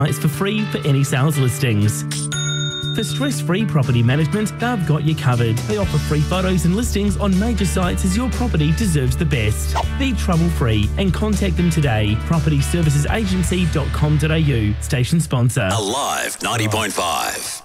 It's for free for any sales listings. For stress-free property management, they've got you covered. They offer free photos and listings on major sites as your property deserves the best. Be trouble-free and contact them today. propertyservicesagency.com.au. Station sponsor. Alive 90.5.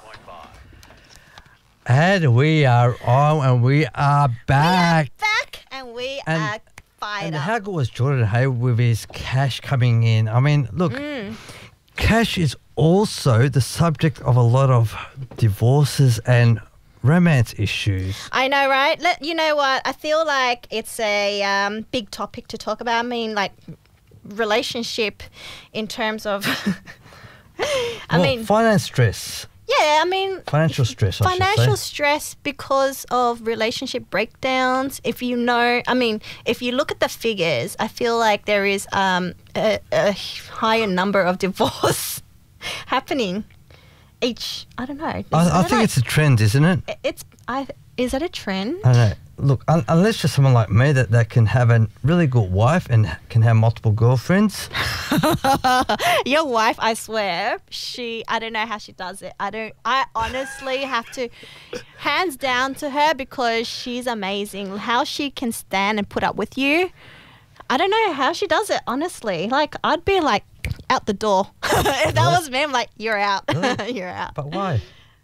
And we are on and we are back. And we are fired And up. how good was Jordan Hay with his cash coming in? I mean, look, cash is also the subject of a lot of divorces and romance issues. I know, right? You know what? I feel like it's a big topic to talk about. I mean, like, relationship in terms of... finance stress. Yeah, I mean... Financial stress, I should say. Financial stress because of relationship breakdowns. If you know... I mean, if you look at the figures, I feel like there is a higher number of divorce happening each... I don't know. I think it's a trend, isn't it? Is that a trend? I don't know. Look, unless you're someone like me that can have a really good wife and can have multiple girlfriends. Your wife, I swear, I don't know how she does it. I honestly have to, hands down to her, because she's amazing. How she can stand and put up with you. I don't know how she does it, honestly. Like, I'd be like, out the door. If that was me, I'm like, you're out. Really? You're out. But why?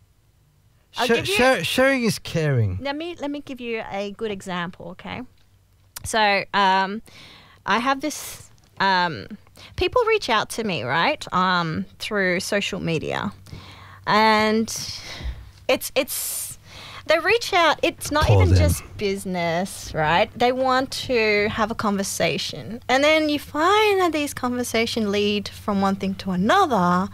Sharing is caring. Let me give you a good example, okay? So I have this... people reach out to me, right, through social media. And they reach out, it's not even just business, right? They want to have a conversation. And then you find that these conversations lead from one thing to another.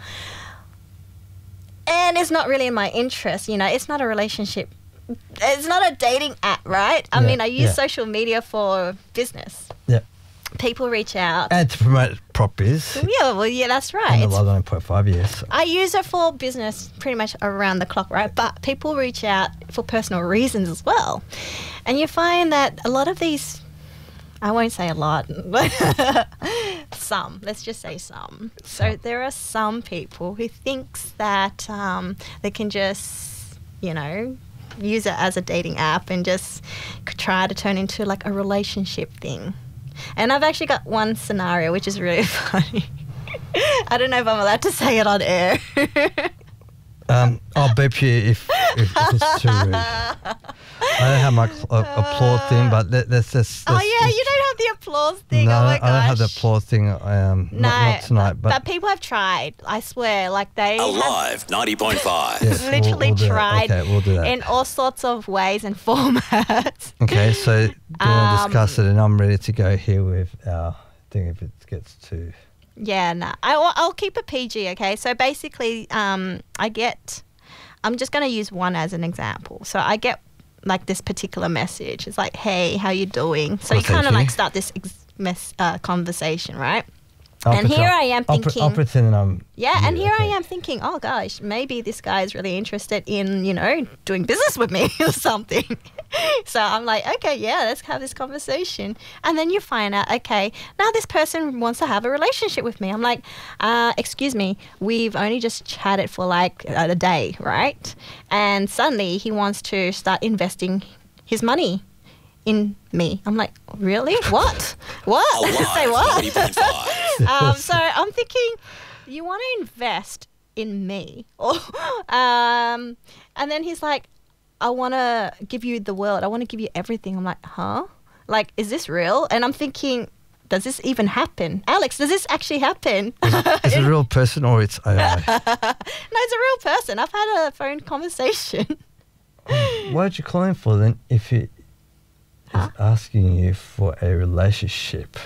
And it's not really in my interest, it's not a relationship. It's not a dating app, right? I mean, I use social media for business. Yeah. People reach out. And to promote properties. Yeah, that's right. And the 9.5 years. I use it for business pretty much around the clock, right? But people reach out for personal reasons as well. And you find that a lot of these, I won't say a lot, some, let's just say some. So there are some people who thinks that they can just, use it as a dating app and just try to turn into like a relationship thing. And I've actually got one scenario which is really funny. I don't know if I'm allowed to say it on air. I'll beep you if it's too rude. I don't have my applause thing, but that's you don't have the applause thing. No, oh my gosh. I don't have the applause thing. Not tonight. But people have tried. I swear, like they Alive 90.5. Yes, literally tried okay, we'll do that. in all sorts of ways and formats. Okay, so do you want to discuss it? And I'm ready to go here with our thing if it gets too... Yeah, no. I'll keep it PG, okay? So basically, I'm just going to use one as an example. So I get like this particular message. It's like, hey, how you doing? So you kind of like start this conversation, right? I am thinking... I'll pretend I'm... Yeah, and here I am thinking, oh gosh, maybe this guy is really interested in, doing business with me or something. So I'm like, okay, yeah, let's have this conversation. And then you find out, okay, now this person wants to have a relationship with me. I'm like, excuse me, we've only just chatted for like a day, right? And suddenly he wants to start investing his money in me. I'm like, really? What? What? Say what? So I'm thinking, you want to invest in me? And then he's like, I want to give you the world. I want to give you everything. I'm like, huh? Like, is this real? And I'm thinking, does this even happen? Alex, does this actually happen? Is it a real person or it's AI? No, it's a real person. I've had a phone conversation. Why'd you call him for then if he is asking you for a relationship?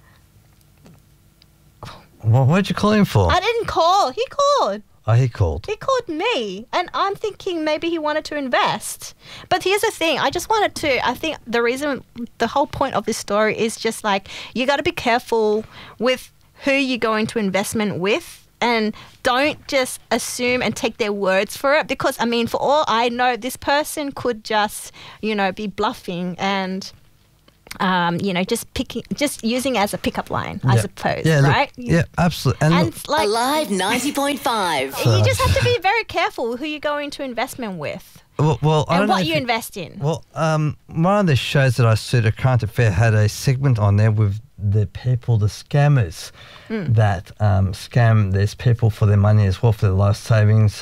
What'd you call him for? I didn't call. He called. Oh, he called. He called me, and I'm thinking maybe he wanted to invest. But here's the thing. I think the whole point of this story is just like, you got to be careful with who you go into investment with, and don't just assume and take their words for it. Because, I mean, for all I know, this person could just, be bluffing and just using as a pickup line, I suppose, look, right? yeah, absolutely. And look, it's like Alive 90.5. you just have to be very careful who you go into investment with well, I don't and know what if you invest in. Well, one of the shows that I sued at Current Affair had a segment on there with the people, the scammers that scam these people for their money as well, for their life savings.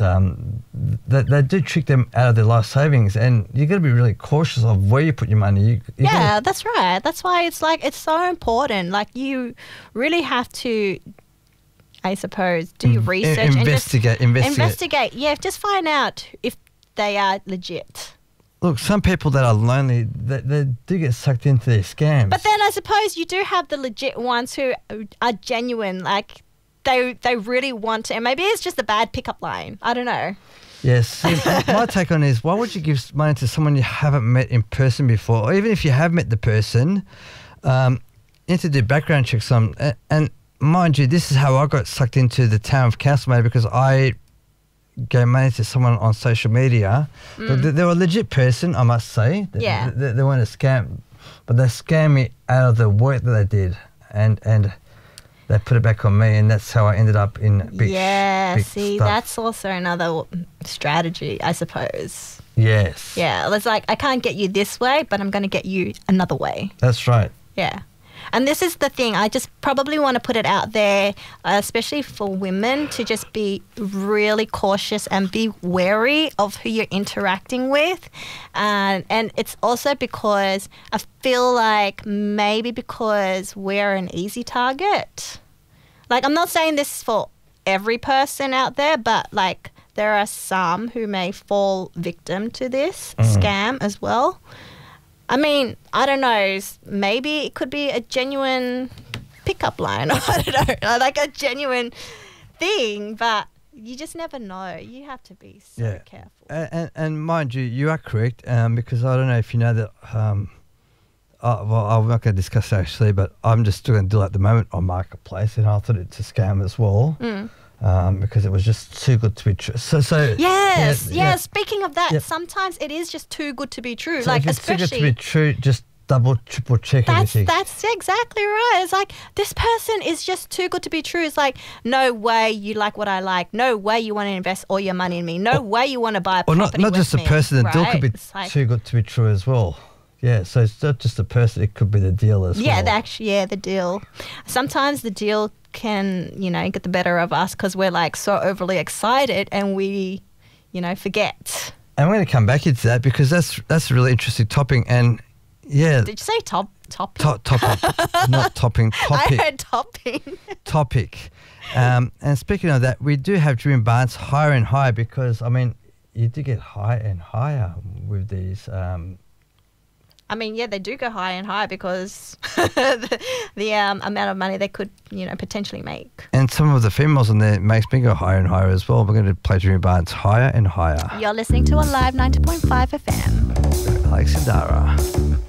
They do trick them out of their life savings, and you got to be really cautious of where you put your money. That's right. That's why it's so important. Like, you really have to, I suppose, do your research and investigate. Yeah, just find out if they are legit. Look, some people that are lonely, they do get sucked into these scams. But then I suppose you do have the legit ones who are genuine. Like, they really want to. And maybe it's just a bad pickup line. I don't know. Yes. See, my take on it is, why would you give money to someone you haven't met in person before? Or even if you have met the person, you need to do background checks on them. And mind you, this is how I got sucked into the town of Castlemaine, because I gave money to someone on social media. They were a legit person, I must say. They weren't a scam, but they scammed me out of the work that they did, and they put it back on me, and that's how I ended up in big see, stuff. that's also another strategy, I suppose. Yes. Yeah, it's like, I can't get you this way, but I'm going to get you another way. That's right. Yeah. And this is the thing, I just probably want to put it out there, especially for women, to just be really cautious and be wary of who you're interacting with. And it's also because I feel like maybe because we're an easy target. Like, I'm not saying this for every person out there, but like, there are some who may fall victim to this scam as well. I mean, I don't know, maybe it could be a genuine pickup line. I don't know, like a genuine thing, but you just never know. You have to be so careful. And mind you, you are correct, because I don't know if you know that, well, I'm not going to discuss it actually, but I'm just doing a deal at the moment on Marketplace, and I thought it's a scam as well. Because it was just too good to be true. So yes. Speaking of that, sometimes it is just too good to be true. So like, if it's especially too good to be true, just double, triple check everything. That's exactly right. It's like, this person is just too good to be true. It's like, no way you like what I like. No way you want to invest all your money in me. No way you want to buy a property not with just the me, person. The deal could be like, too good to be true as well. Yeah, so it's not just the person. It could be the deal as well. The deal. Sometimes the deal can, get the better of us because we're like so overly excited and we, forget. And we're going to come back into that because that's a really interesting topic. And yeah. Did you say topic? Topic, not topping. Topic. I heard topping. Topic. And speaking of that, we do have Jimmy Barnes higher and higher because, I mean, you do get higher and higher with these. I mean, yeah, they do go higher and higher because the amount of money they could, potentially make. And some of the females on there makes me go higher and higher as well. We're going to play Jimmy Barnes higher and higher. You're listening to Alive 90.5 FM. Alex and Dara.